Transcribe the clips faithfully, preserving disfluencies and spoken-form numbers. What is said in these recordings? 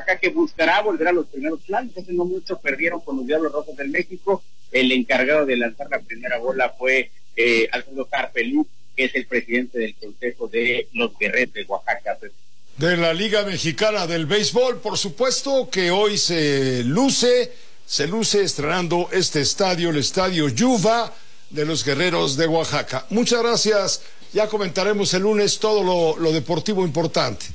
Oaxaca, que buscará volver a los primeros planos. Hace no mucho perdieron con los Diablos Rojos del México. El encargado de lanzar la primera bola fue eh, Alfredo Carpelú, que es el presidente del Consejo de los Guerreros de Oaxaca. De la Liga Mexicana del Béisbol, por supuesto, que hoy se luce, se luce estrenando este estadio, el Estadio Yuva de los Guerreros de Oaxaca. Muchas gracias, ya comentaremos el lunes todo lo, lo deportivo importante.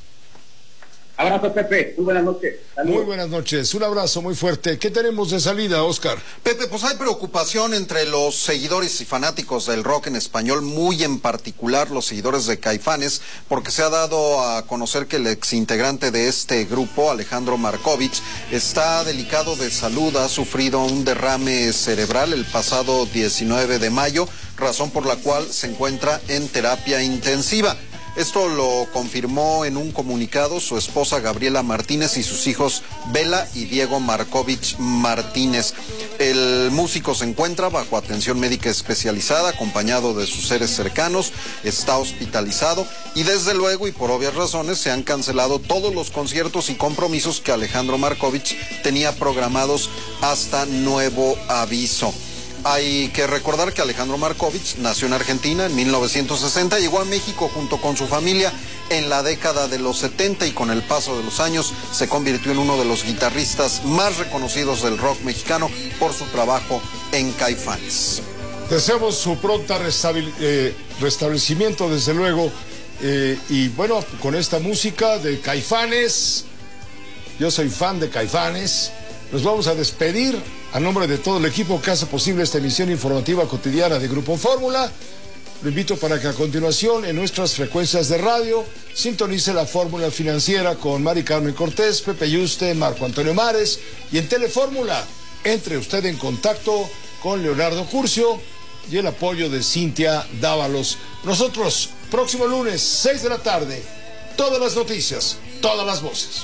Abrazo, Pepe, muy buenas noches. Saludos. Muy buenas noches, un abrazo muy fuerte. ¿Qué tenemos de salida, Oscar? Pepe, pues hay preocupación entre los seguidores y fanáticos del rock en español, muy en particular los seguidores de Caifanes, porque se ha dado a conocer que el exintegrante de este grupo, Alejandro Markovich, está delicado de salud, ha sufrido un derrame cerebral el pasado diecinueve de mayo, razón por la cual se encuentra en terapia intensiva. Esto lo confirmó en un comunicado su esposa Gabriela Martínez y sus hijos Bela y Diego Markovich Martínez. El músico se encuentra bajo atención médica especializada, acompañado de sus seres cercanos, está hospitalizado y desde luego y por obvias razones se han cancelado todos los conciertos y compromisos que Alejandro Markovich tenía programados hasta nuevo aviso. Hay que recordar que Alejandro Markovich nació en Argentina en mil novecientos sesenta, llegó a México junto con su familia en la década de los setenta y con el paso de los años se convirtió en uno de los guitarristas más reconocidos del rock mexicano por su trabajo en Caifanes. Deseamos su pronta restabil- eh, restablecimiento, desde luego, eh, y bueno, con esta música de Caifanes, yo soy fan de Caifanes, nos vamos a despedir a nombre de todo el equipo que hace posible esta emisión informativa cotidiana de Grupo Fórmula. Lo invito para que a continuación en nuestras frecuencias de radio sintonice la Fórmula Financiera con Mari Carmen Cortés, Pepe Yuste, Marco Antonio Mares, y en Telefórmula entre usted en contacto con Leonardo Curcio y el apoyo de Cintia Dávalos. Nosotros, próximo lunes, seis de la tarde, todas las noticias, todas las voces.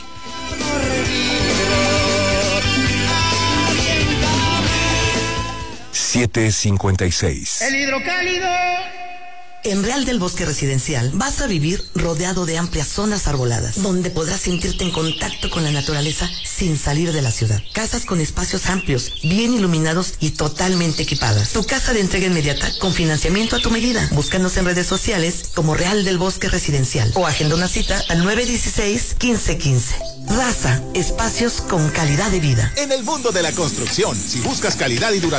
siete cincuenta y seis. El hidrocálido. En Real del Bosque Residencial vas a vivir rodeado de amplias zonas arboladas, donde podrás sentirte en contacto con la naturaleza sin salir de la ciudad. Casas con espacios amplios, bien iluminados y totalmente equipadas. Tu casa de entrega inmediata con financiamiento a tu medida. Búscanos en redes sociales como Real del Bosque Residencial o agenda una cita al nueve uno seis, quince quince. Raza, espacios con calidad de vida. En el mundo de la construcción, si buscas calidad y durabilidad,